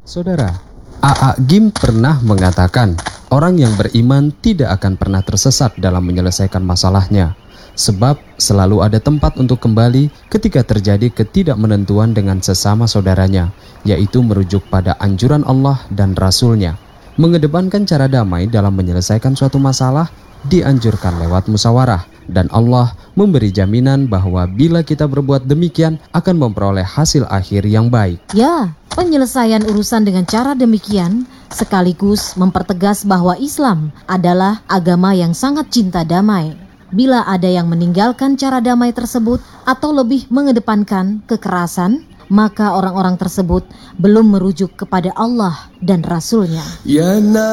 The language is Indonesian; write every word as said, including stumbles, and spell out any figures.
Saudara, A A Gim pernah mengatakan, orang yang beriman tidak akan pernah tersesat dalam menyelesaikan masalahnya, sebab selalu ada tempat untuk kembali ketika terjadi ketidakmenentuan dengan sesama saudaranya, yaitu merujuk pada anjuran Allah dan Rasul-Nya. Mengedepankan cara damai dalam menyelesaikan suatu masalah dianjurkan lewat musyawarah, dan Allah memberi jaminan bahwa bila kita berbuat demikian akan memperoleh hasil akhir yang baik. Ya, penyelesaian urusan dengan cara demikian sekaligus mempertegas bahwa Islam adalah agama yang sangat cinta damai. Bila ada yang meninggalkan cara damai tersebut atau lebih mengedepankan kekerasan, maka orang-orang tersebut belum merujuk kepada Allah dan Rasul-Nya. Ya